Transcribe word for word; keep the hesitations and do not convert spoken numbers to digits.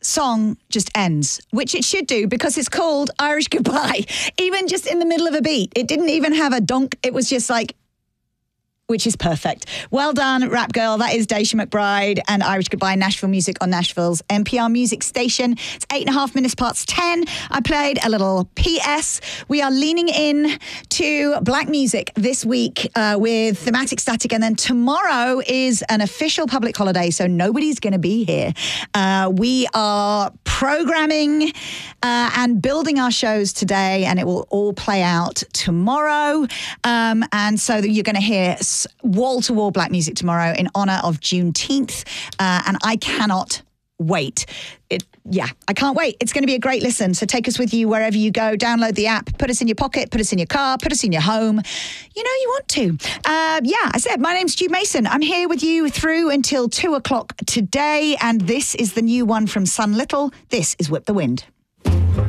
song just ends, which it should do because it's called Irish Goodbye. Even just in the middle of a beat. It didn't even have a donk. It was just like, which is perfect. Well done, Rap Girl. That is Daisha McBride and Irish Goodbye, Nashville Music on Nashville's N P R Music Station. It's eight and a half minutes past ten. I played a little P S. We are leaning in to black music this week uh, with Thematic Static, and then tomorrow is an official public holiday, so nobody's going to be here. Uh, we are programming uh, and building our shows today, and it will all play out tomorrow. Um, and so that you're going to hear wall-to-wall black music tomorrow in honour of Juneteenth, uh, and I cannot wait. It, yeah, I can't wait. It's going to be a great listen, so take us with you wherever you go. Download the app, put us in your pocket, put us in your car, put us in your home. You know you want to. Uh, yeah, I said, my name's Stu Mason. I'm here with you through until two o'clock today, and this is the new one from Sun Little. This is Whip the Wind.